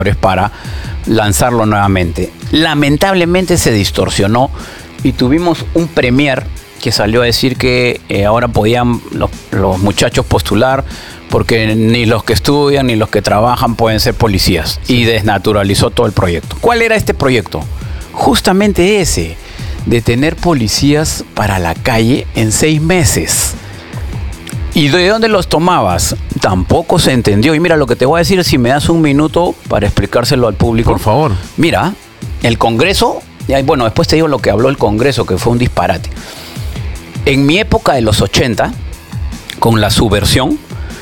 para lanzarlo nuevamente. Lamentablemente se distorsionó y tuvimos un premier que salió a decir que ahora podían los muchachos postular porque ni los que estudian ni los que trabajan pueden ser policías, y desnaturalizó todo el proyecto. ¿Cuál era este proyecto? Justamente ese, de tener policías para la calle en 6 meses. ¿Y de dónde los tomabas? Tampoco se entendió. Y mira, lo que te voy a decir, si me das un minuto para explicárselo al público. Por favor. Mira, el Congreso, bueno, después te digo lo que habló el Congreso, que fue un disparate. En mi época de los 80, con la subversión,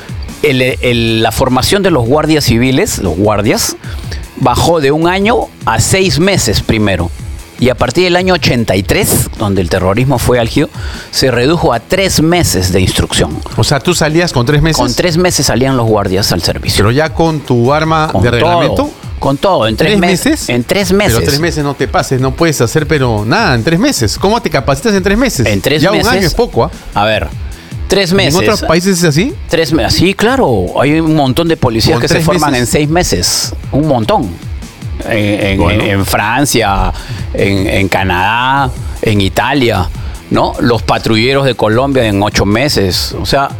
la formación de los guardias civiles, los guardias, bajó de 1 año a 6 meses primero. Y a partir del año 83, donde el terrorismo fue álgido, se redujo a 3 meses de instrucción. O sea, ¿tú salías con 3 meses? Con 3 meses salían los guardias al servicio. ¿Pero ya con tu arma con de reglamento? Con todo, en 3 meses. En 3 meses. Pero 3 meses no te pases, no puedes hacer pero nada en 3 meses. ¿Cómo te capacitas en 3 meses? En 3 ya meses. Ya 1 año es poco, ¿ah? A ver, 3 meses. ¿En otros países es así? 3 meses, sí, claro. Hay un montón de policías que se forman en 6 meses. Un montón. En Francia, en Canadá, en Italia, ¿no? Los patrulleros de Colombia en 8 meses. O sea,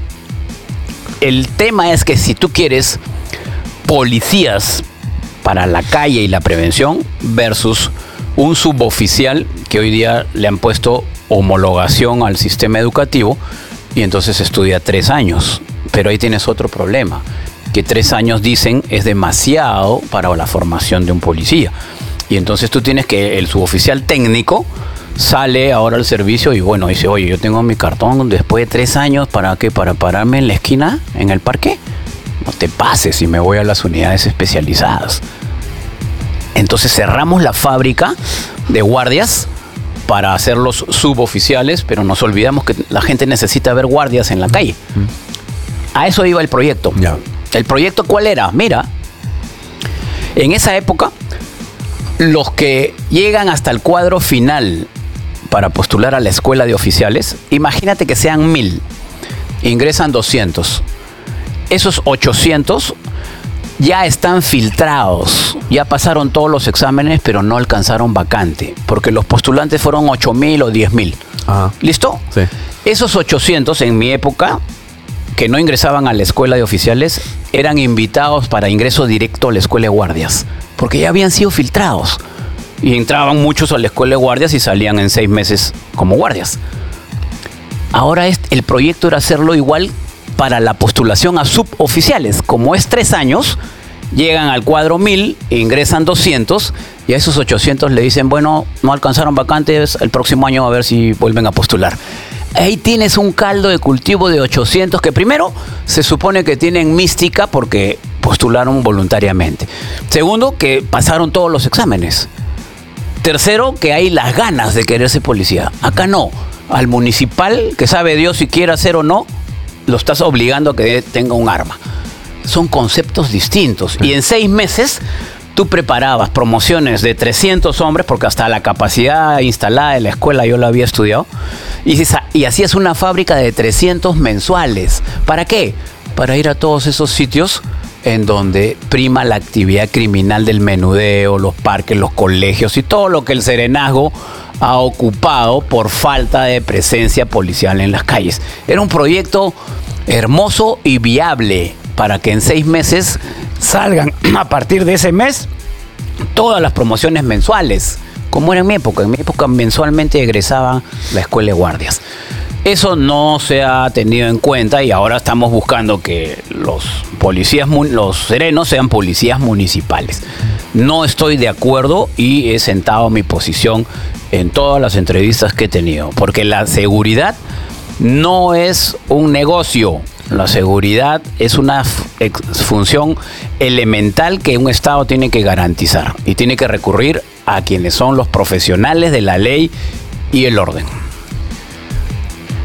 el tema es que si tú quieres policías para la calle y la prevención versus un suboficial que hoy día le han puesto homologación al sistema educativo y entonces estudia 3 años. Pero ahí tienes otro problema, que 3 años dicen es demasiado para la formación de un policía. Y entonces tú tienes que, el suboficial técnico sale ahora al servicio y bueno, dice, oye, yo tengo mi cartón después de 3 años, ¿para qué? ¿Para pararme en la esquina, en el parque? No te pases y me voy a las unidades especializadas. Entonces cerramos la fábrica de guardias para hacerlos suboficiales, pero nos olvidamos que la gente necesita ver guardias en la calle. A eso iba el proyecto. Ya. ¿El proyecto cuál era? Mira, en esa época, los que llegan hasta el cuadro final para postular a la escuela de oficiales, imagínate que sean 1000, ingresan 200. Esos 800 ya están filtrados, ya pasaron todos los exámenes, pero no alcanzaron vacante, porque los postulantes fueron 8000 o 10000. Ajá. ¿Listo? Sí. Esos 800 en mi época, que no ingresaban a la escuela de oficiales, eran invitados para ingreso directo a la escuela de guardias, porque ya habían sido filtrados. Y entraban muchos a la escuela de guardias y salían en 6 meses como guardias. Ahora el proyecto era hacerlo igual para la postulación a suboficiales. Como es 3 años, llegan al cuadro 1000, ingresan 200 y a esos 800 le dicen, bueno, no alcanzaron vacantes, el próximo año a ver si vuelven a postular. Ahí tienes un caldo de cultivo de 800 que primero se supone que tienen mística porque postularon voluntariamente. Segundo, que pasaron todos los exámenes. Tercero, que hay las ganas de querer ser policía. Acá no. Al municipal, que sabe Dios si quiere hacer o no, lo estás obligando a que tenga un arma. Son conceptos distintos. Y en 6 meses tú preparabas promociones de 300 hombres, porque hasta la capacidad instalada de la escuela yo la había estudiado, y hacías una fábrica de 300 mensuales. ¿Para qué? Para ir a todos esos sitios en donde prima la actividad criminal del menudeo, los parques, los colegios y todo lo que el serenazgo ha ocupado por falta de presencia policial en las calles. Era un proyecto hermoso y viable para que en 6 meses salgan a partir de ese mes todas las promociones mensuales, como era en mi época. En mi época mensualmente egresaba la escuela de guardias. Eso no se ha tenido en cuenta y ahora estamos buscando que los policías, los serenos sean policías municipales. No estoy de acuerdo y he sentado mi posición en todas las entrevistas que he tenido, porque la seguridad no es un negocio. La seguridad es una función elemental que un Estado tiene que garantizar y tiene que recurrir a quienes son los profesionales de la ley y el orden.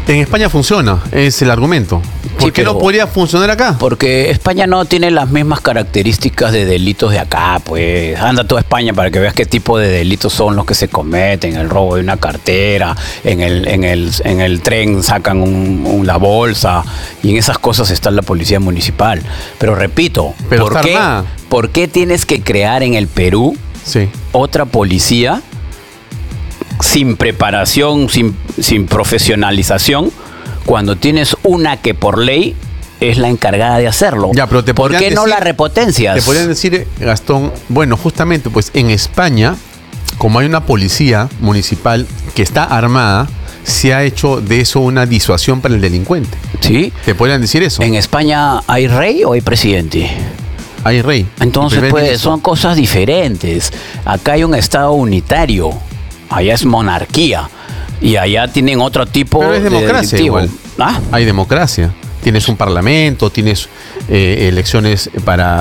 En España funciona, es el argumento. ¿Por Sí, qué no pero- podría funcionar acá? Porque España no tiene las mismas características de delitos de acá, pues. Anda toda España para que veas qué tipo de delitos son los que se cometen. El robo de una cartera, en el tren sacan la bolsa, y en esas cosas está la policía municipal. Pero repito, Pero está armada. ¿por qué tienes que crear en el Perú Sí. otra policía sin preparación, sin profesionalización, cuando tienes una que por ley es la encargada de hacerlo? Ya, pero te ¿Por podrían qué no decir- la repotencias? Te podrían decir, Gastón, bueno, justamente, pues en España, como hay una policía municipal que está armada, se ha hecho de eso una disuasión para el delincuente. ¿Sí? Te podrían decir eso. ¿En España hay rey o hay presidente? Hay rey. Entonces, Primer pues, ministro. son cosas diferentes. Acá hay un Estado unitario, allá es monarquía, y allá tienen otro tipo Pero es de democracia delictivo. igual. ¿Ah? Hay democracia. Tienes un parlamento, tienes elecciones para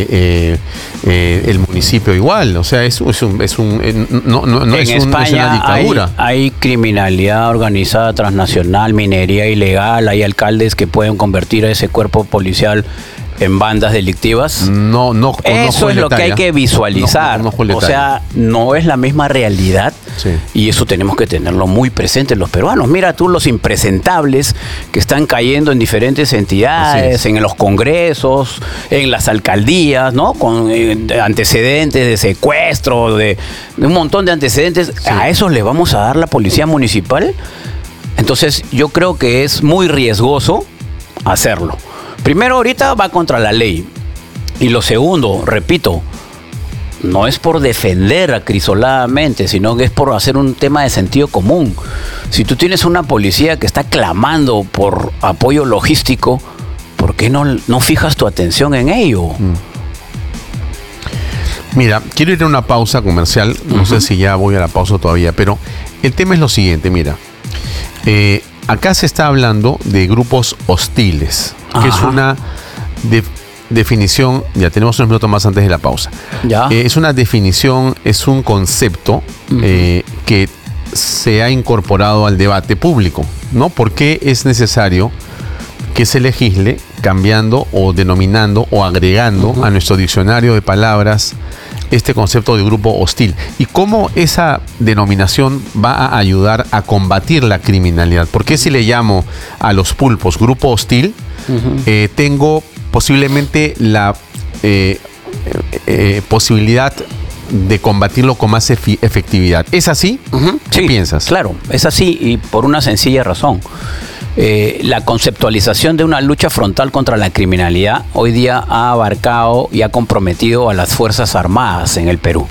el municipio igual. O sea, no es una dictadura. Hay criminalidad organizada transnacional, minería ilegal, hay alcaldes que pueden convertir a ese cuerpo policial en bandas delictivas. No conozco Eso es el lo que detalle, hay que ¿eh? visualizar. No conozco el O detalle. sea, no es la misma realidad. Sí. Y eso tenemos que tenerlo muy presente los peruanos. Mira tú los impresentables que están cayendo en diferentes Así entidades, es. en los congresos, en las alcaldías, ¿no? Con antecedentes de secuestro, de un montón de antecedentes. Sí. ¿A esos le vamos a dar la policía municipal? Entonces yo creo que es muy riesgoso hacerlo. Primero, ahorita va contra la ley. Y lo segundo, repito, no es por defender acrisoladamente, sino que es por hacer un tema de sentido común. Si tú tienes una policía que está clamando por apoyo logístico, ¿por qué no fijas tu atención en ello? Mira, quiero ir a una pausa comercial. No sé si ya voy a la pausa todavía, pero el tema es lo siguiente, mira. Acá se está hablando de grupos hostiles, que es Ajá. una definición, ya tenemos unos minutos más antes de la pausa. Ya. Es una definición, es un concepto que se ha incorporado al debate público, ¿no? ¿Por qué es necesario que se legisle cambiando o denominando o agregando a nuestro diccionario de palabras este concepto de grupo hostil? ¿Y cómo esa denominación va a ayudar a combatir la criminalidad? ¿Por qué si le llamo a los pulpos grupo hostil, tengo posiblemente la posibilidad de combatirlo con más efectividad? ¿Es así? ¿Qué Sí, piensas? Claro, es así y por una sencilla razón. La conceptualización de una lucha frontal contra la criminalidad hoy día ha abarcado y ha comprometido a las Fuerzas Armadas en el Perú.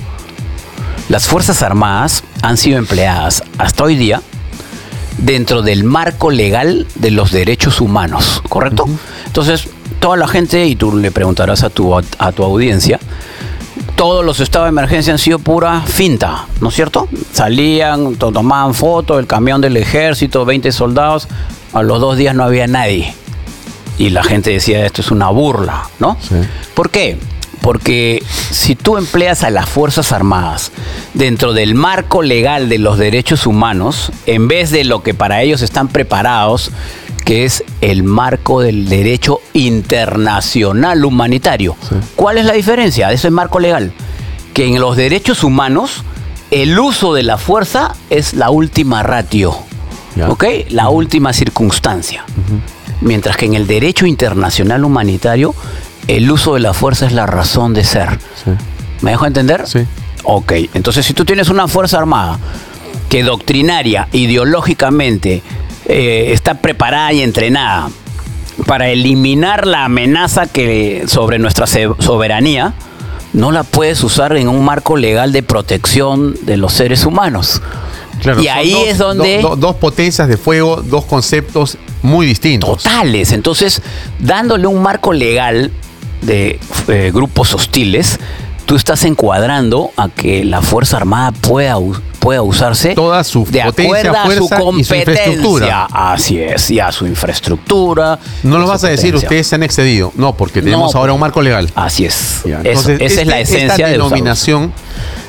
Las Fuerzas Armadas han sido empleadas hasta hoy día dentro del marco legal de los derechos humanos, ¿correcto? Entonces, toda la gente, y tú le preguntarás a tu audiencia, todos los estados de emergencia han sido pura finta, ¿no es cierto? Salían, tomaban fotos, el camión del ejército, 20 soldados, a los 2 días no había nadie. Y la gente decía, esto es una burla, ¿no? Sí. ¿Por qué? Porque si tú empleas a las Fuerzas Armadas dentro del marco legal de los derechos humanos, en vez de lo que para ellos están preparados, que es el marco del derecho internacional humanitario. Sí. ¿Cuál es la diferencia de ese marco legal? Que en los derechos humanos el uso de la fuerza es la última ratio, Ya. ¿ok? La última circunstancia. Mientras que en el derecho internacional humanitario el uso de la fuerza es la razón de ser. Sí. ¿Me dejo entender? Sí. Ok, entonces si tú tienes una fuerza armada que doctrinaria, ideológicamente, está preparada y entrenada para eliminar la amenaza que sobre nuestra soberanía, no la puedes usar en un marco legal de protección de los seres humanos. Claro, Y son ahí es donde... dos potencias de fuego, dos conceptos muy distintos. Totales. Entonces, dándole un marco legal de grupos hostiles, tú estás encuadrando a que la Fuerza Armada pueda usarse Toda su de potencia, acuerdo a su fuerza y su competencia. infraestructura. Así es, y a su infraestructura. No a lo su vas a decir, potencia. ustedes se han excedido. No, porque tenemos No, ahora un marco legal. Así es. Ya, Esa es la esencia esta de usarlos. denominación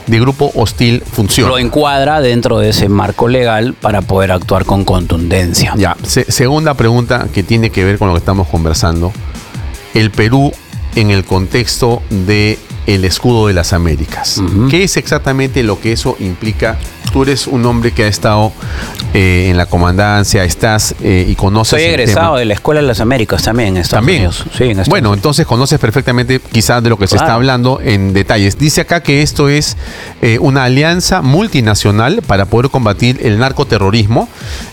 de grupo hostil funciona. Lo encuadra dentro de ese marco legal para poder actuar con contundencia. Ya, segunda pregunta que tiene que ver con lo que estamos conversando. El Perú en el contexto de el escudo de las Américas. ¿Qué es exactamente lo que eso implica? Tú eres un hombre que ha estado en la comandancia, estás y conoces. Soy egresado de la Escuela de las Américas también en Estados Unidos. Sí, en Estados Unidos. Entonces conoces perfectamente quizás de lo que se está hablando en detalles. Dice acá que esto es una alianza multinacional para poder combatir el narcoterrorismo,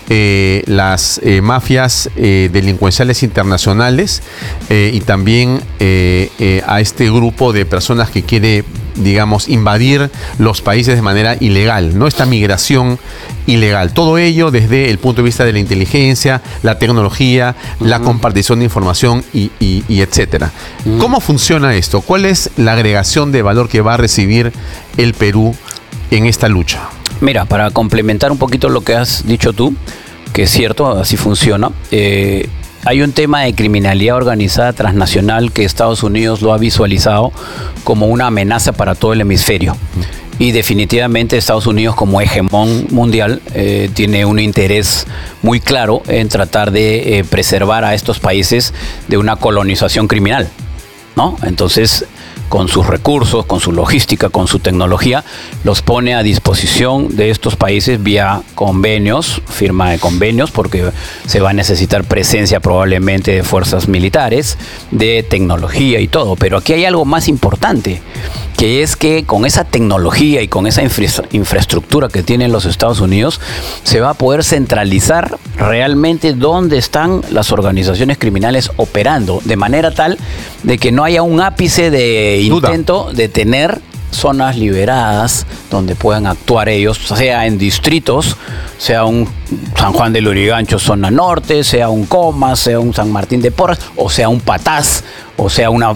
las mafias delincuenciales internacionales y también a este grupo de personas que quiere, digamos, invadir los países de manera ilegal, ¿no? Esta migración ilegal. Todo ello desde el punto de vista de la inteligencia, la tecnología, la compartición de información y etcétera. ¿Cómo funciona esto? ¿Cuál es la agregación de valor que va a recibir el Perú en esta lucha? Mira, para complementar un poquito lo que has dicho tú, que es cierto, así funciona, hay un tema de criminalidad organizada transnacional que Estados Unidos lo ha visualizado como una amenaza para todo el hemisferio. Y definitivamente Estados Unidos, como hegemón mundial, tiene un interés muy claro en tratar de preservar a estos países de una colonización criminal, ¿no? Entonces, con sus recursos, con su logística, con su tecnología, los pone a disposición de estos países vía convenios, firma de convenios, porque se va a necesitar presencia probablemente de fuerzas militares, de tecnología y todo. Pero aquí hay algo más importante, que es que con esa tecnología y con esa infraestructura que tienen los Estados Unidos, se va a poder centralizar realmente dónde están las organizaciones criminales operando, de manera tal de que no haya un ápice de intento de tener zonas liberadas donde puedan actuar ellos, sea en distritos, sea un San Juan de Lurigancho, zona norte, sea un Comas, sea un San Martín de Porras, o sea un Patás, o sea una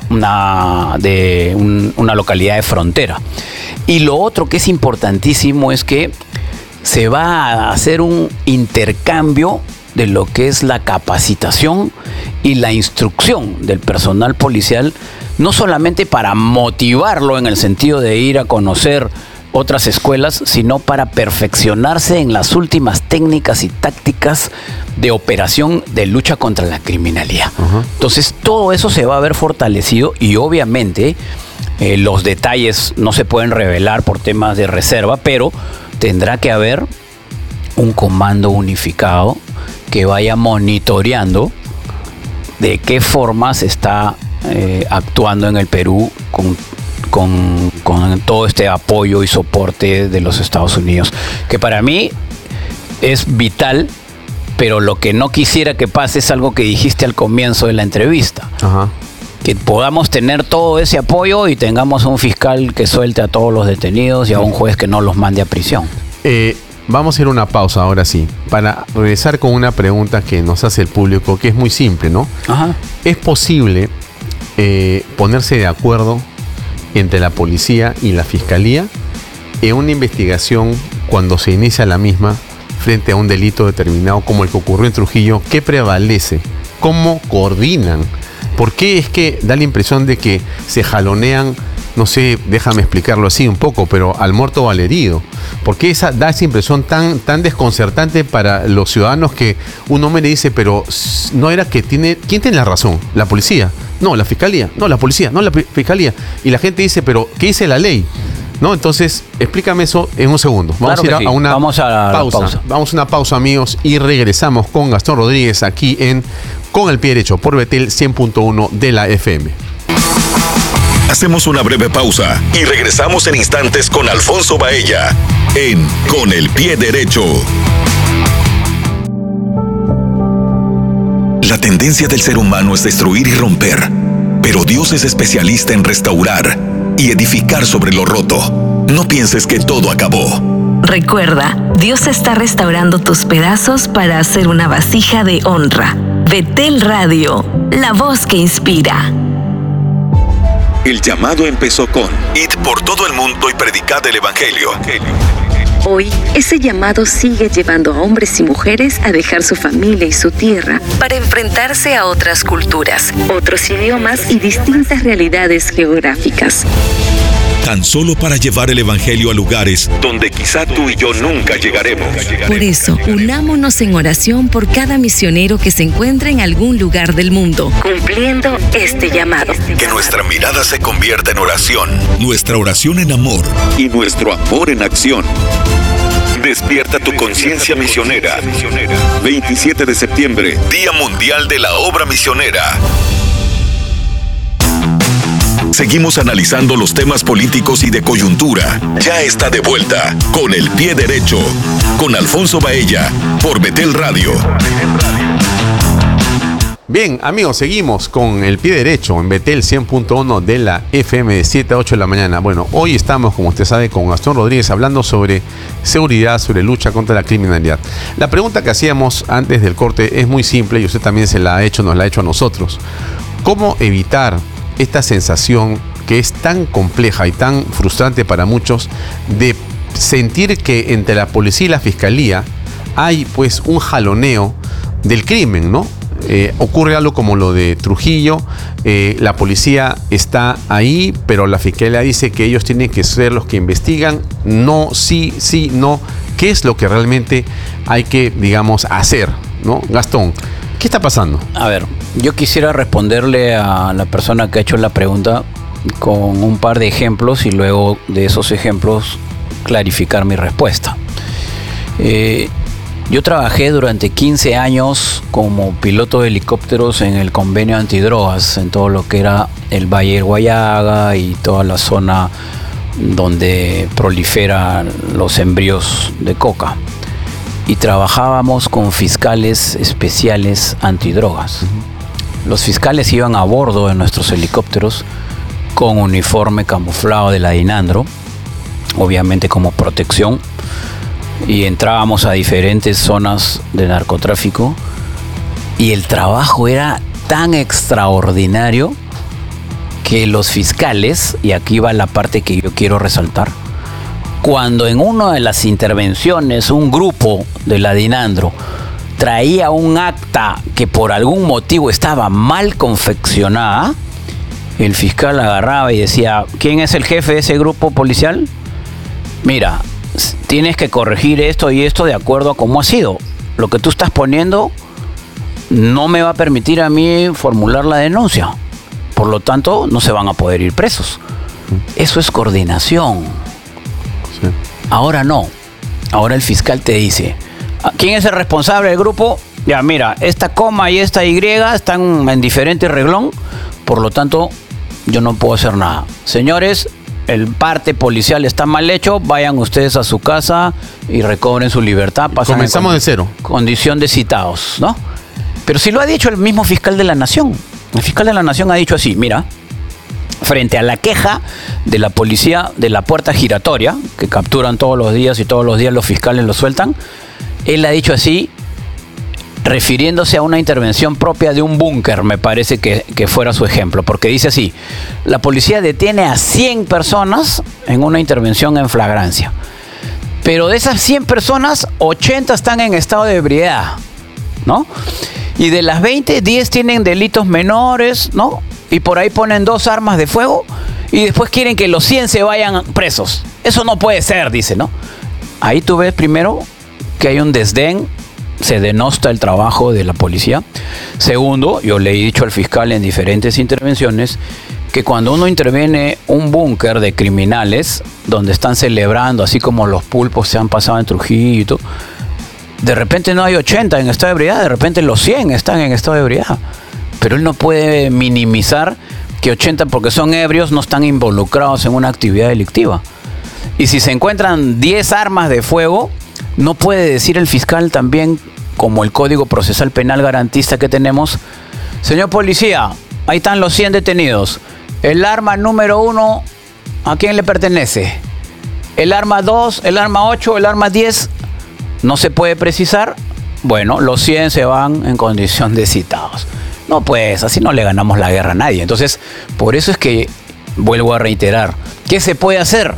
localidad de frontera. Y lo otro que es importantísimo es que se va a hacer un intercambio de lo que es la capacitación y la instrucción del personal policial, no solamente para motivarlo en el sentido de ir a conocer otras escuelas, sino para perfeccionarse en las últimas técnicas y tácticas de operación de lucha contra la criminalidad. Entonces, todo eso se va a ver fortalecido y obviamente los detalles no se pueden revelar por temas de reserva, pero tendrá que haber un comando unificado que vaya monitoreando de qué forma se está actuando en el Perú con todo este apoyo y soporte de los Estados Unidos, que para mí es vital, pero lo que no quisiera que pase es algo que dijiste al comienzo de la entrevista. Que podamos tener todo ese apoyo y tengamos un fiscal que suelte a todos los detenidos y a un juez que no los mande a prisión. Vamos a ir a una pausa ahora sí, para regresar con una pregunta que nos hace el público, que es muy simple, ¿no? ¿Es posible ponerse de acuerdo entre la policía y la fiscalía en una investigación cuando se inicia la misma frente a un delito determinado como el que ocurrió en Trujillo? ¿Qué prevalece? ¿Cómo coordinan? ¿Por qué es que da la impresión de que se jalonean? No sé, déjame explicarlo así un poco, pero al muerto o al herido. ¿Por qué da esa impresión tan desconcertante para los ciudadanos que un hombre le dice, pero no era que ¿quién tiene la razón? ¿La policía? No, la fiscalía. No, la policía. No, la fiscalía. Y la gente dice, pero ¿qué dice la ley? ¿No? Entonces, explícame eso en un segundo. Vamos a ir a una pausa. Vamos a una pausa, amigos, y regresamos con Gastón Rodríguez aquí en Con el Pie Derecho por Betel 100.1 de la FM. Hacemos una breve pausa y regresamos en instantes con Alfonso Baella en Con el Pie Derecho. La tendencia del ser humano es destruir y romper, pero Dios es especialista en restaurar y edificar sobre lo roto. No pienses que todo acabó. Recuerda, Dios está restaurando tus pedazos para hacer una vasija de honra. Betel Radio, la voz que inspira. El llamado empezó con: id por todo el mundo y predicad el Evangelio. Hoy, ese llamado sigue llevando a hombres y mujeres a dejar su familia y su tierra para enfrentarse a otras culturas, otros idiomas y distintas realidades geográficas. tan solo para llevar el evangelio a lugares donde quizá tú y yo nunca llegaremos. Por eso, unámonos en oración por cada misionero que se encuentra en algún lugar del mundo, cumpliendo este llamado. Que nuestra mirada se convierta en oración, nuestra oración en amor y nuestro amor en acción. Despierta tu conciencia misionera. 27 de septiembre, Día Mundial de la Obra Misionera. Seguimos analizando los temas políticos y de coyuntura. Ya está de vuelta con El Pie Derecho, con Alfonso Baella, por Betel Radio. Bien, amigos, seguimos con El Pie Derecho en Betel 100.1 de la FM de 7 a 8 de la mañana. Bueno, hoy estamos, como usted sabe, con Gastón Rodríguez hablando sobre seguridad, sobre lucha contra la criminalidad. La pregunta que hacíamos antes del corte es muy simple y usted también se la ha hecho, nos la ha hecho a nosotros. ¿Cómo evitar esta sensación que es tan compleja y tan frustrante para muchos de sentir que entre la policía y la fiscalía hay pues un jaloneo del crimen, ¿no? Ocurre algo como lo de Trujillo, la policía está ahí, pero la fiscalía dice que ellos tienen que ser los que investigan, no, sí, no. ¿Qué es lo que realmente hay que, digamos, hacer, ¿no? Gastón, ¿qué está pasando? A ver, yo quisiera responderle a la persona que ha hecho la pregunta con un par de ejemplos y luego de esos ejemplos clarificar mi respuesta. Yo trabajé durante 15 años como piloto de helicópteros en el convenio antidrogas, en todo lo que era el Valle del Guayaga y toda la zona donde proliferan los embrios de coca. Y trabajábamos con fiscales especiales antidrogas. Los fiscales iban a bordo de nuestros helicópteros con uniforme camuflado de la DINANDRO, obviamente como protección, y entrábamos a diferentes zonas de narcotráfico y el trabajo era tan extraordinario que los fiscales, y aquí va la parte que yo quiero resaltar, cuando en una de las intervenciones un grupo de la DINANDRO traía un acta que por algún motivo estaba mal confeccionada, el fiscal agarraba y decía: ¿quién es el jefe de ese grupo policial? Mira, tienes que corregir esto y esto de acuerdo a cómo ha sido. Lo que tú estás poniendo no me va a permitir a mí formular la denuncia. Por lo tanto, no se van a poder ir presos. Eso es coordinación. Sí. Ahora no. Ahora el fiscal te dice: ¿quién es el responsable del grupo? Ya, mira, esta coma y esta Y están en diferente reglón. Por lo tanto, yo no puedo hacer nada. Señores, el parte policial está mal hecho, vayan ustedes a su casa y recobren su libertad. Comenzamos de cero. Condición de citados, ¿no? Pero si lo ha dicho el mismo fiscal de la Nación. El fiscal de la Nación ha dicho así: mira, frente a la queja de la policía de la puerta giratoria, que capturan todos los días y todos los días los fiscales lo sueltan, él ha dicho así, refiriéndose a una intervención propia de un búnker, me parece que fuera su ejemplo, porque dice así: la policía detiene a 100 personas en una intervención en flagrancia, pero de esas 100 personas, 80 están en estado de ebriedad, ¿no? Y de las 20, 10 tienen delitos menores, ¿no? Y por ahí ponen 2 armas de fuego y después quieren que los 100 se vayan presos. Eso no puede ser, dice, ¿no? Ahí tú ves primero que hay un desdén, se denosta el trabajo de la policía. Segundo, yo le he dicho al fiscal en diferentes intervenciones que cuando uno interviene un búnker de criminales donde están celebrando, así como los pulpos se han pasado en Trujillo y todo, de repente no hay 80 en estado de ebriedad, de repente los 100 están en estado de ebriedad. Pero él no puede minimizar que 80, porque son ebrios, no están involucrados en una actividad delictiva. Y si se encuentran 10 armas de fuego, no puede decir el fiscal también, como el Código Procesal Penal garantiza que tenemos: señor policía, ahí están los 100 detenidos. El arma número 1, ¿a quién le pertenece? El arma 2, el arma 8, el arma 10, no se puede precisar. Bueno, los 100 se van en condición de citados. No, pues así no le ganamos la guerra a nadie. Entonces, por eso es que vuelvo a reiterar, ¿qué se puede hacer?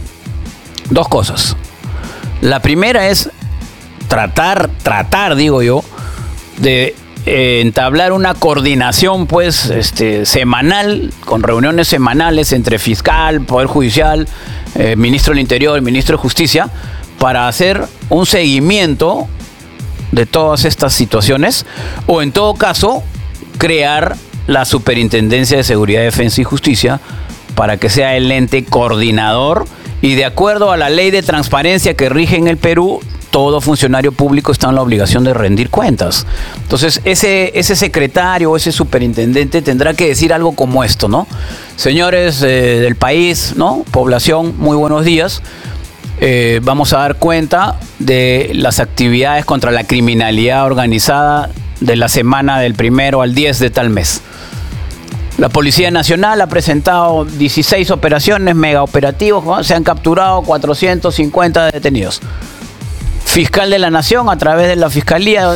2 cosas. La primera es tratar, digo yo, de entablar una coordinación pues semanal, con reuniones semanales entre fiscal, Poder Judicial, Ministro del Interior, Ministro de Justicia, para hacer un seguimiento de todas estas situaciones, o en todo caso crear la Superintendencia de Seguridad, Defensa y Justicia para que sea el ente coordinador, y de acuerdo a la ley de transparencia que rige en el Perú, todo funcionario público está en la obligación de rendir cuentas. Entonces, ese secretario o ese superintendente tendrá que decir algo como esto, ¿no? Señores del país, ¿no? Población, muy buenos días. Vamos a dar cuenta de las actividades contra la criminalidad organizada de la semana del 1 al 10 de tal mes. La Policía Nacional ha presentado 16 operaciones, mega operativos, ¿no? Se han capturado 450 detenidos. Fiscal de la Nación, a través de la Fiscalía,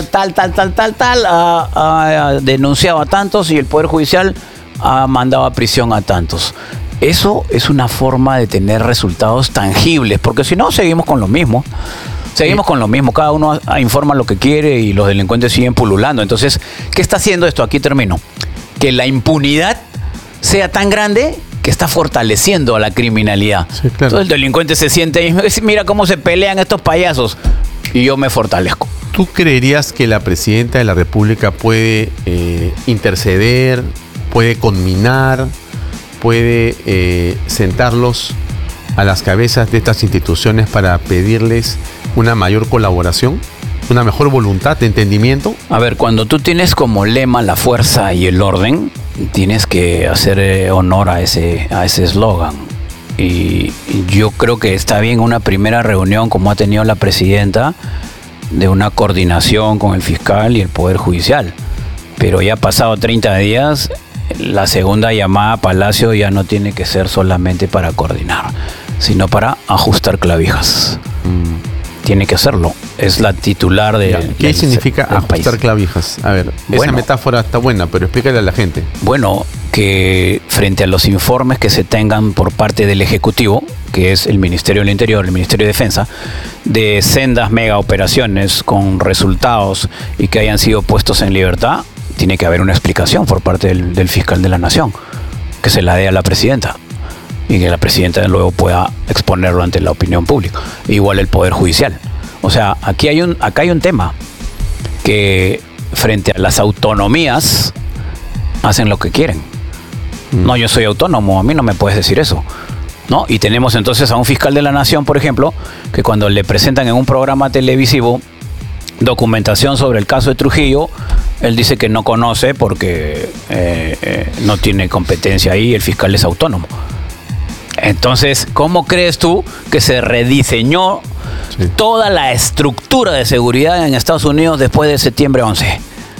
ha denunciado a tantos, y el Poder Judicial ha mandado a prisión a tantos. Eso es una forma de tener resultados tangibles, porque si no, seguimos con lo mismo. Cada uno informa lo que quiere y los delincuentes siguen pululando. Entonces, ¿qué está haciendo esto? Aquí termino. Que la impunidad sea tan grande que está fortaleciendo a la criminalidad. Sí, claro. Entonces el delincuente se siente y mira cómo se pelean estos payasos, y yo me fortalezco. ¿Tú creerías que la Presidenta de la República puede interceder, puede conminar, puede sentarlos a las cabezas de estas instituciones para pedirles una mayor colaboración, una mejor voluntad de entendimiento? A ver, cuando tú tienes como lema la fuerza y el orden, tienes que hacer honor a ese eslogan. Y yo creo que está bien una primera reunión, como ha tenido la Presidenta, de una coordinación con el fiscal y el Poder Judicial. Pero ya ha pasado 30 días, la segunda llamada a Palacio ya no tiene que ser solamente para coordinar, sino para ajustar clavijas. Tiene que hacerlo. Es la titular de... ¿Qué significa ajustar clavijas? A ver, esa metáfora está buena, pero explícale a la gente. Bueno, que frente a los informes que se tengan por parte del Ejecutivo, que es el Ministerio del Interior, el Ministerio de Defensa, de sendas mega operaciones con resultados y que hayan sido puestos en libertad, tiene que haber una explicación por parte del fiscal de la Nación, que se la dé a la Presidenta, y que la Presidenta luego pueda exponerlo ante la opinión pública. Igual el Poder Judicial. O sea, acá hay un tema, que frente a las autonomías hacen lo que quieren. No, yo soy autónomo, a mí no me puedes decir eso, ¿no? Y tenemos entonces a un fiscal de la Nación, por ejemplo, que cuando le presentan en un programa televisivo documentación sobre el caso de Trujillo, él dice que no conoce porque no tiene competencia ahí, el fiscal es autónomo. Entonces, ¿cómo crees tú que se rediseñó toda la estructura de seguridad en Estados Unidos después de septiembre 11?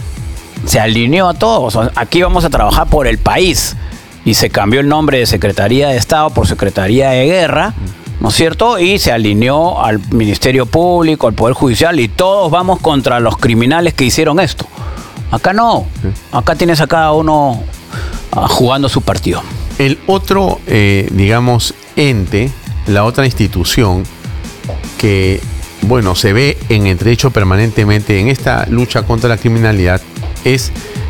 Se alineó a todos. Aquí vamos a trabajar por el país. Y se cambió el nombre de Secretaría de Estado por Secretaría de Guerra, ¿no es cierto? Y se alineó al Ministerio Público, al Poder Judicial, y todos vamos contra los criminales que hicieron esto. Acá no. Acá tienes a cada uno jugando su partido. El otro, digamos, ente, la otra institución que, bueno, se ve en entredicho permanentemente en esta lucha contra la criminalidad es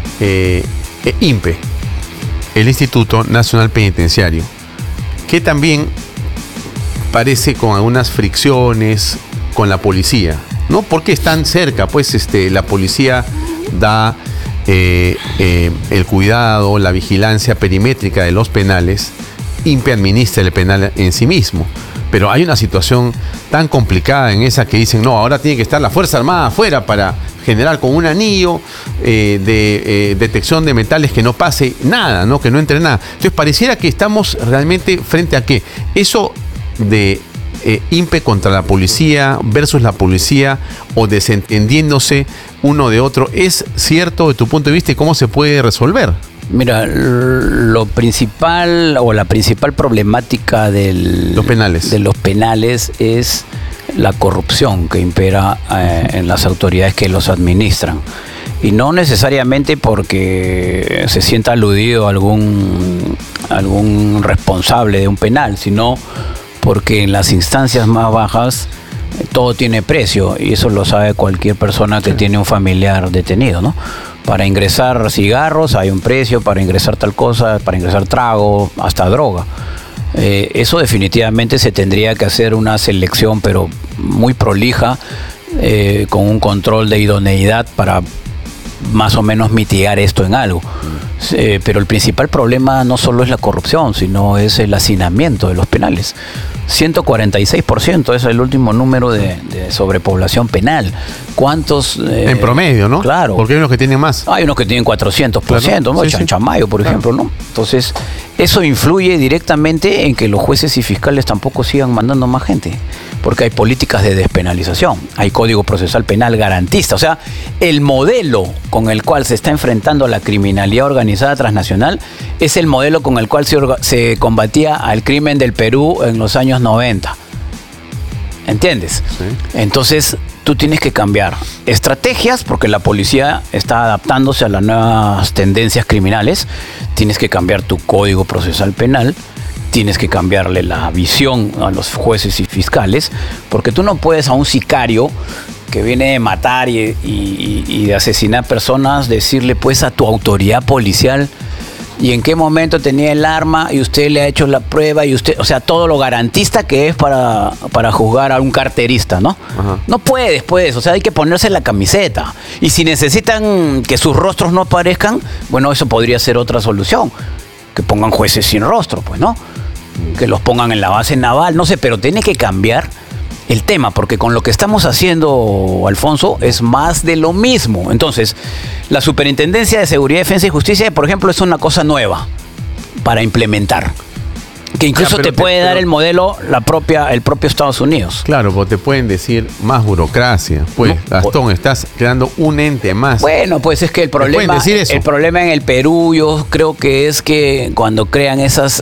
INPE, el Instituto Nacional Penitenciario, que también parece con algunas fricciones con la policía, ¿no? Porque están cerca, pues la policía da el cuidado, la vigilancia perimétrica de los penales, INPE administra el penal en sí mismo. Pero hay una situación tan complicada en esa que dicen, no, ahora tiene que estar la Fuerza Armada afuera para generar con un anillo de detección de metales que no pase nada, ¿no? Que no entre nada. Entonces pareciera que estamos realmente frente a qué. Eso de INPE contra la policía versus la policía, o desentendiéndose uno de otro, ¿es cierto de tu punto de vista y cómo se puede resolver? Mira, lo principal o la principal problemática de los penales es la corrupción que impera en las autoridades que los administran. Y no necesariamente porque se sienta aludido algún responsable de un penal, sino porque en las instancias más bajas todo tiene precio, y eso lo sabe cualquier persona que tiene un familiar detenido, ¿no? Para ingresar cigarros hay un precio, para ingresar tal cosa, para ingresar trago, hasta droga. Eso definitivamente se tendría que hacer una selección, pero muy prolija, con un control de idoneidad para más o menos mitigar esto en algo. Pero el principal problema no solo es la corrupción, sino es el hacinamiento de los penales. 146% es el último número de sobrepoblación penal. ¿Cuántos? En promedio, ¿no? Claro. Porque hay unos que tienen más. Hay unos que tienen 400%, Claro. ¿no? Sí, Chanchamayo, por ejemplo, ¿no? Entonces, eso influye directamente en que los jueces y fiscales tampoco sigan mandando más gente, porque hay políticas de despenalización, hay código procesal penal garantista. O sea, el modelo con el cual se está enfrentando la criminalidad organizada transnacional es el modelo con el cual se combatía al crimen del Perú en los años 90. ¿Entiendes? Sí. Entonces, tú tienes que cambiar estrategias, porque la policía está adaptándose a las nuevas tendencias criminales. Tienes que cambiar tu código procesal penal, tienes que cambiarle la visión a los jueces y fiscales, porque tú no puedes a un sicario que viene de matar y de asesinar personas decirle pues a tu autoridad policial: ¿y en qué momento tenía el arma? Y usted le ha hecho la prueba y usted, o sea, todo lo garantista que es para juzgar a un carterista, ¿no? Ajá. No puedes, pues, o sea, hay que ponerse la camiseta. Y si necesitan que sus rostros no aparezcan, bueno, eso podría ser otra solución. Que pongan jueces sin rostro, pues, ¿no? Que los pongan en la base naval, no sé, pero tiene que cambiar el tema, porque con lo que estamos haciendo, Alfonso, es más de lo mismo. Entonces, la Superintendencia de Seguridad, Defensa y Justicia, por ejemplo, es una cosa nueva para implementar, que incluso te puede dar el modelo el propio Estados Unidos. Claro, porque te pueden decir más burocracia. Pues, No, Gastón, estás creando un ente más. Bueno, pues es que el problema en el Perú, yo creo que es que cuando crean esas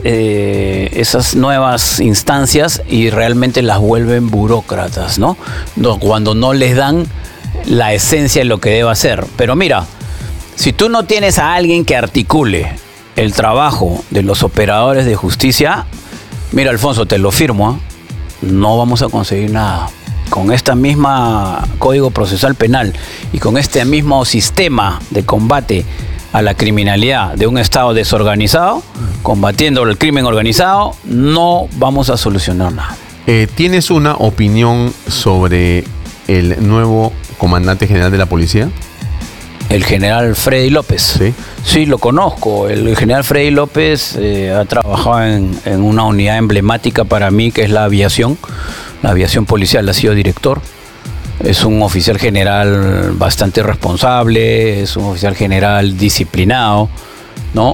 nuevas instancias y realmente las vuelven burócratas, ¿no? Cuando no les dan la esencia de lo que debe hacer. Pero mira, si tú no tienes a alguien que articule el trabajo de los operadores de justicia, mira, Alfonso, te lo firmo, no vamos a conseguir nada. Con esta misma código procesal penal y con este mismo sistema de combate a la criminalidad de un Estado desorganizado, combatiendo el crimen organizado, no vamos a solucionar nada. ¿Tienes una opinión sobre el nuevo comandante general de la policía? El general Freddy López. Sí, lo conozco. El general Freddy López ha trabajado en una unidad emblemática para mí, que es la aviación policial. Ha sido director. Es un oficial general bastante responsable, es un oficial general disciplinado, ¿no?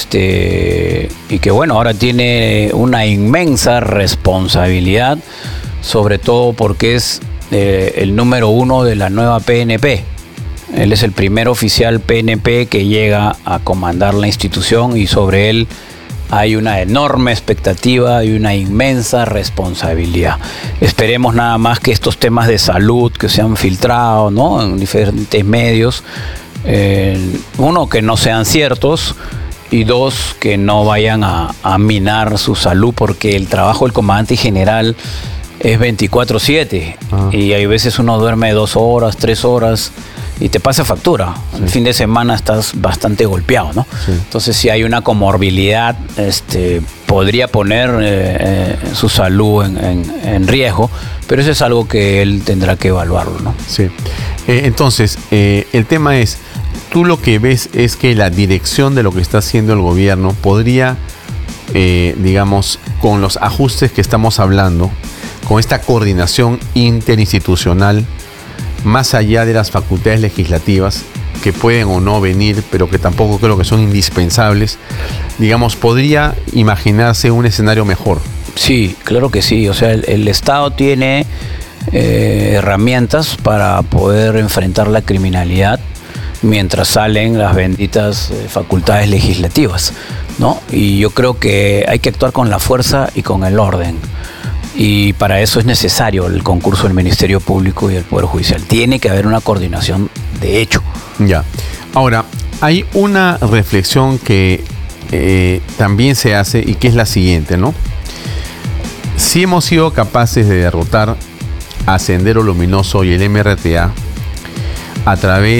Y que bueno, ahora tiene una inmensa responsabilidad, sobre todo porque es el número 1 de la nueva PNP. Él es el primer oficial PNP que llega a comandar la institución y sobre él hay una enorme expectativa y una inmensa responsabilidad. Esperemos nada más que estos temas de salud que se han filtrado, ¿no?, en diferentes medios, uno, que no sean ciertos, y dos, que no vayan a minar su salud, porque el trabajo del comandante general es 24/7 y hay veces uno duerme 2 horas, 3 horas y te pasa factura. Sí. El fin de semana estás bastante golpeado, ¿no? Sí. Entonces, si hay una comorbilidad, podría poner su salud en riesgo, pero eso es algo que él tendrá que evaluarlo, ¿no? Sí. Entonces, el tema es, tú lo que ves es que la dirección de lo que está haciendo el gobierno podría, digamos, con los ajustes que estamos hablando, con esta coordinación interinstitucional, más allá de las facultades legislativas, que pueden o no venir, pero que tampoco creo que son indispensables, digamos, podría imaginarse un escenario mejor. Sí, claro que sí. O sea, el Estado tiene herramientas para poder enfrentar la criminalidad mientras salen las benditas facultades legislativas, ¿no? Y yo creo que hay que actuar con la fuerza y con el orden. Y para eso es necesario el concurso del Ministerio Público y el Poder Judicial. Tiene que haber una coordinación de hecho. Ya. Ahora, hay una reflexión que también se hace y que es la siguiente, ¿no? Si hemos sido capaces de derrotar a Sendero Luminoso y el MRTA a través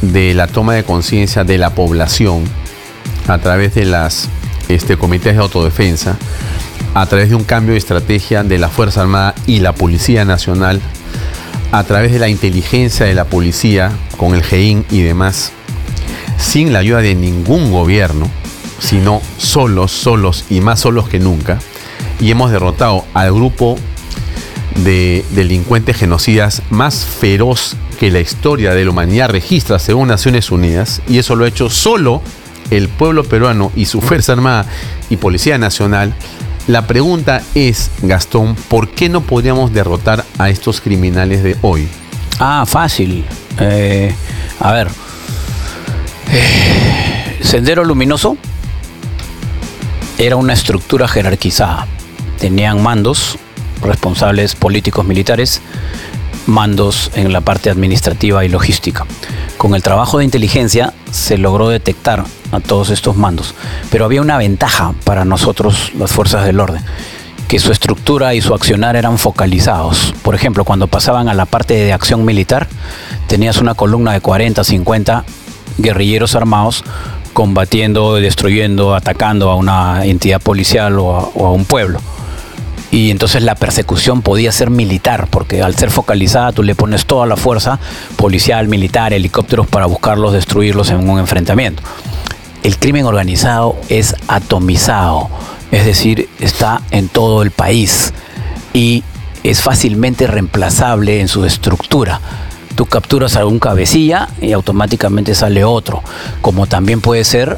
de la toma de conciencia de la población a través de las comités de autodefensa, a través de un cambio de estrategia de la Fuerza Armada y la Policía Nacional, a través de la inteligencia de la policía con el GEIN y demás, sin la ayuda de ningún gobierno, sino solos y más solos que nunca, y hemos derrotado al grupo de delincuentes genocidas más feroz que la historia de la humanidad registra según Naciones Unidas, y eso lo ha hecho solo el pueblo peruano y su Fuerza Armada y Policía Nacional. La pregunta es, Gastón, ¿por qué no podríamos derrotar a estos criminales de hoy? Fácil. A ver. Sendero Luminoso era una estructura jerarquizada. Tenían mandos, responsables políticos militares, mandos en la parte administrativa y logística. Con el trabajo de inteligencia se logró detectar a todos estos mandos, pero había una ventaja para nosotros, las fuerzas del orden, que su estructura y su accionar eran focalizados. Por ejemplo, cuando pasaban a la parte de acción militar, tenías una columna de 40, 50 guerrilleros armados combatiendo, destruyendo, atacando a una entidad policial o a un pueblo. Y entonces la persecución podía ser militar, porque al ser focalizada tú le pones toda la fuerza policial, militar, helicópteros para buscarlos, destruirlos en un enfrentamiento. El crimen organizado es atomizado, es decir, está en todo el país y es fácilmente reemplazable en su estructura. Tú capturas a un cabecilla y automáticamente sale otro, como también puede ser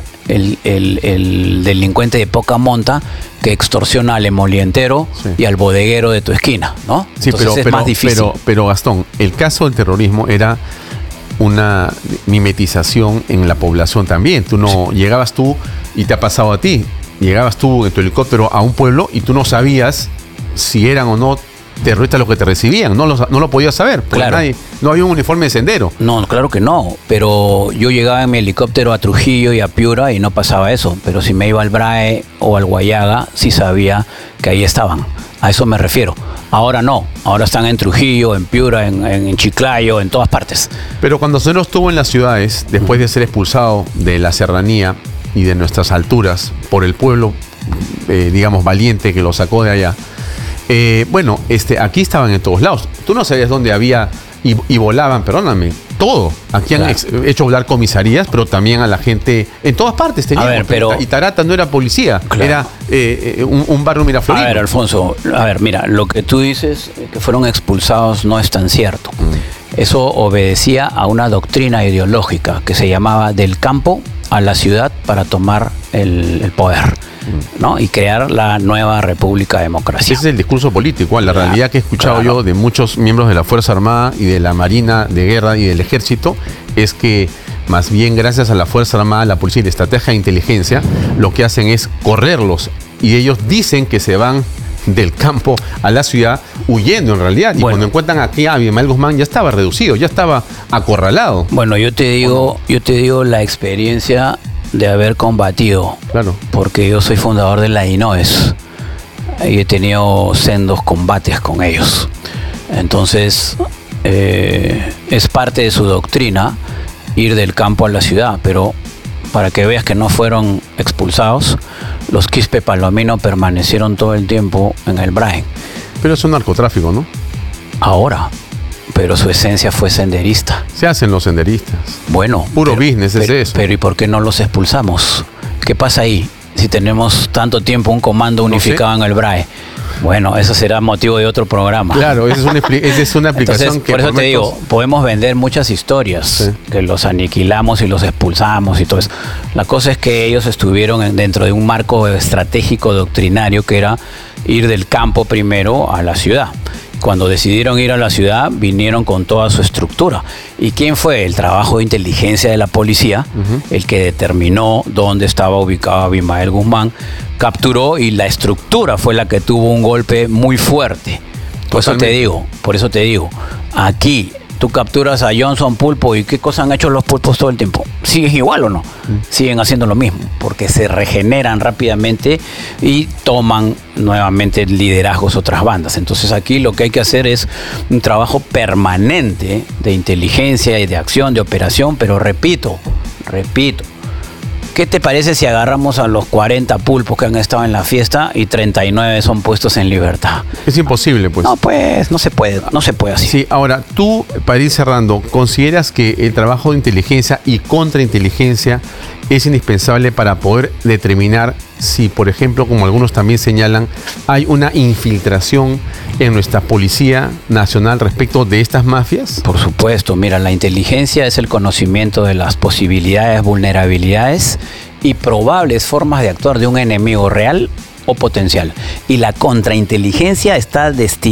el delincuente de poca monta que extorsiona al emolientero, sí, y al bodeguero de tu esquina, ¿no? Sí, entonces es más difícil. Pero Gastón, el caso del terrorismo era una mimetización en la población también. Tú no, sí, llegabas tú y te ha pasado a ti. Llegabas tú en tu helicóptero a un pueblo y tú no sabías si eran o no terroristas los que te recibían, no lo podías saber, porque claro, no había un uniforme de sendero. No, claro que no, pero yo llegaba en mi helicóptero a Trujillo y a Piura y no pasaba eso, pero si me iba al BRAE o al Guayaga, sí sabía que ahí estaban, a eso me refiero. Ahora no, ahora están en Trujillo, en Piura, en Chiclayo, en todas partes. Pero cuando Sendero estuvo en las ciudades, después de ser expulsado de la serranía y de nuestras alturas por el pueblo, digamos, valiente que lo sacó de allá, bueno, aquí estaban en todos lados. Tú no sabías dónde había y volaban, perdóname, todo. Aquí han hecho volar comisarías, pero también a la gente en todas partes teníamos. A ver, pero Itarata no era policía, claro, era un barrio miraflorino. A ver, Alfonso, mira, lo que tú dices que fueron expulsados no es tan cierto. Eso obedecía a una doctrina ideológica que se llamaba del campo a la ciudad para tomar el poder, ¿no? Y crear la nueva República Democrática. Ese es el discurso político. La realidad que he escuchado yo de muchos miembros de la Fuerza Armada y de la Marina de Guerra y del Ejército es que más bien gracias a la Fuerza Armada, la Policía y la estrategia de inteligencia, lo que hacen es correrlos y ellos dicen que se van del campo a la ciudad huyendo en realidad. Y cuando encuentran aquí a Abimael Guzmán ya estaba reducido, ya estaba acorralado. Bueno, yo te digo la experiencia de haber combatido, claro, porque yo soy fundador de la INOES y he tenido sendos combates con ellos. Entonces es parte de su doctrina ir del campo a la ciudad, pero para que veas que no fueron expulsados, los Quispe Palomino permanecieron todo el tiempo en el BRAE. Pero es un narcotráfico, ¿no? Ahora, pero su esencia fue senderista. Se hacen los senderistas. Bueno, puro business es eso. Pero ¿y por qué no los expulsamos? ¿Qué pasa ahí? Si tenemos tanto tiempo un comando unificado en el BRAE. Bueno, eso será motivo de otro programa. Claro, esa es una aplicación. Entonces, que por eso te digo, podemos vender muchas historias, sí, que los aniquilamos y los expulsamos y todo eso. La cosa es que ellos estuvieron dentro de un marco estratégico doctrinario que era ir del campo primero a la ciudad. Cuando decidieron ir a la ciudad, vinieron con toda su estructura. ¿Y quién fue? El trabajo de inteligencia de la policía, el que determinó dónde estaba ubicado Abimael Guzmán, capturó, y la estructura fue la que tuvo un golpe muy fuerte. Por eso te digo, aquí Tú capturas a Johnson Pulpo y ¿qué cosa han hecho los pulpos todo el tiempo? ¿Siguen igual o no? Siguen haciendo lo mismo, porque se regeneran rápidamente y toman nuevamente liderazgos otras bandas. Entonces aquí lo que hay que hacer es un trabajo permanente de inteligencia y de acción, de operación, pero repito, ¿qué te parece si agarramos a los 40 pulpos que han estado en la fiesta y 39 son puestos en libertad? Es imposible, pues. No, pues, no se puede así. Sí, ahora, tú, para ir cerrando, ¿consideras que el trabajo de inteligencia y contrainteligencia es indispensable para poder determinar si, por ejemplo, como algunos también señalan, hay una infiltración en nuestra Policía Nacional respecto de estas mafias? Por supuesto, mira, la inteligencia es el conocimiento de las posibilidades, vulnerabilidades y probables formas de actuar de un enemigo real o potencial. Y la contrainteligencia está destinada